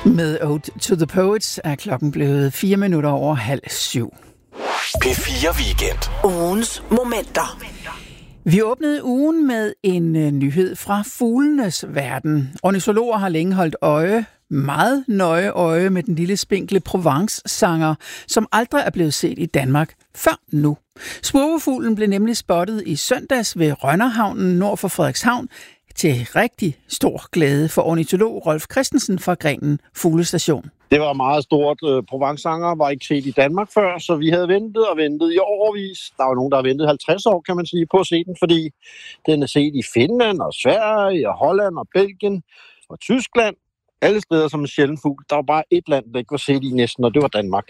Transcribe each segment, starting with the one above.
Med Ode to the Poets er klokken blevet 7:04. P4 Weekend. Ugens momenter. Vi åbnede ugen med en nyhed fra fuglenes verden. Ornitologer har længe holdt meget nøje øje med den lille spinkle Provence-sanger, som aldrig er blevet set i Danmark før nu. Spurvefuglen blev nemlig spottet i søndags ved Rønnerhavnen nord for Frederikshavn, til rigtig stor glæde for ornitolog Rolf Christensen fra Grenen Fuglestation. Det var meget stort. Provence-sanger var ikke set i Danmark før, så vi havde ventet og ventet i årevis. Der var nogen, der har ventet 50 år, kan man sige, på at se den, fordi den er set i Finland og Sverige og Holland og Belgien og Tyskland. Alle steder som en sjælden fugl. Der var bare et land, der ikke var set i næsten, og det var Danmark.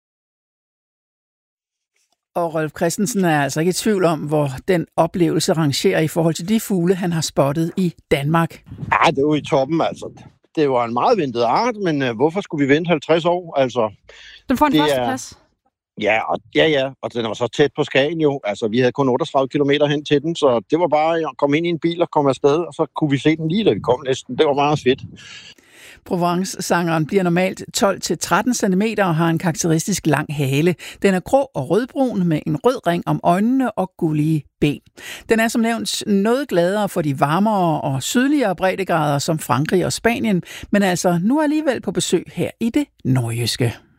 Og Rolf Christensen er altså ikke i tvivl om, hvor den oplevelse rangerer i forhold til de fugle, han har spottet i Danmark. Ja, det var i toppen, altså. Det var en meget ventet art, men hvorfor skulle vi vente 50 år? Altså, den får en førsteplads. Ja, og den var så tæt på Skagen jo. Altså, vi havde kun 38 kilometer hen til den, så det var bare at komme ind i en bil og komme afsted, og så kunne vi se den lige, da vi kom næsten. Det var meget fedt. Provence-sangeren bliver normalt 12-13 cm og har en karakteristisk lang hale. Den er grå og rødbrun med en rød ring om øjnene og gullige ben. Den er som nævnt noget gladere for de varmere og sydligere breddegrader som Frankrig og Spanien, men altså nu alligevel på besøg her i det nordjyske.